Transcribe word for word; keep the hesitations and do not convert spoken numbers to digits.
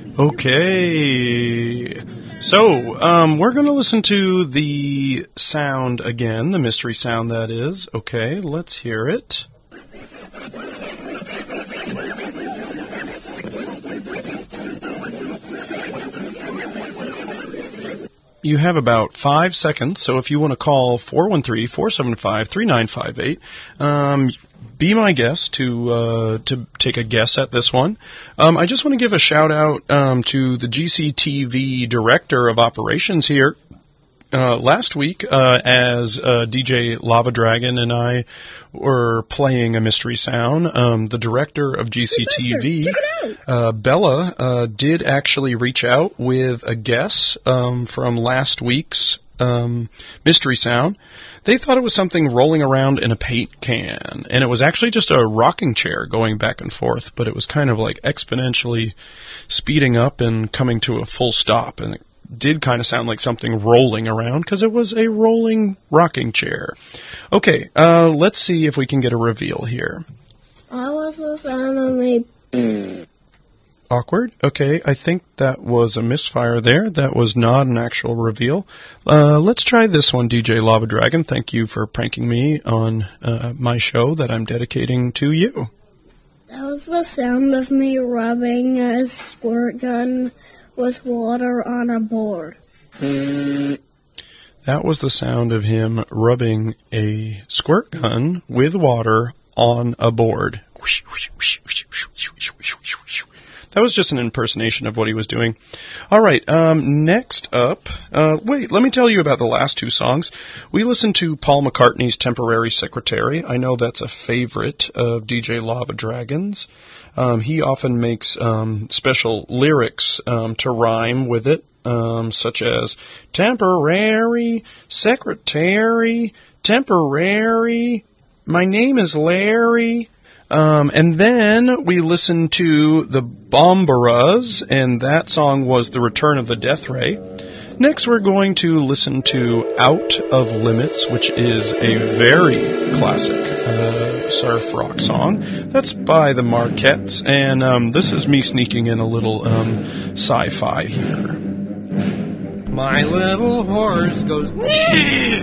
Okay. So, um, we're going to listen to the sound again, the mystery sound that is. Okay, let's hear it. You have about five seconds, so if you want to call four one three, four seven five, three nine five eight, um, be my guest to uh, to take a guess at this one. Um, I just want to give a shout out um, to the G C T V Director of Operations here. Uh, last week, uh, as uh, D J Lava Dragon and I were playing a mystery sound, um, the director of G C T V, uh, Bella, uh, did actually reach out with a guess um, from last week's um, mystery sound. They thought it was something rolling around in a paint can, and it was actually just a rocking chair going back and forth, but it was kind of like exponentially speeding up and coming to a full stop, and it did kind of sound like something rolling around because it was a rolling rocking chair. Okay, uh, let's see if we can get a reveal here. I was the sound of me. Awkward. Okay, I think that was a misfire there. That was not an actual reveal. Uh, let's try this one, D J Lava Dragon. Thank you for pranking me on uh, my show that I'm dedicating to you. That was the sound of me rubbing a squirt gun with water on a board. That was the sound of him rubbing a squirt gun with water on a board. That was just an impersonation of what he was doing. All right, um, next up, uh, wait, let me tell you about the last two songs. We listened to Paul McCartney's Temporary Secretary. I know that's a favorite of D J Lava Dragon's. Um, he often makes um, special lyrics um, to rhyme with it, um, such as temporary secretary, temporary, my name is Larry. Um, and then we listened to the Bombaras, and that song was The Return of the Death Ray. Next, we're going to listen to Out of Limits, which is a very classic uh, surf rock song. That's by the Marquettes, and um, this is me sneaking in a little um, sci-fi here. My little horse goes...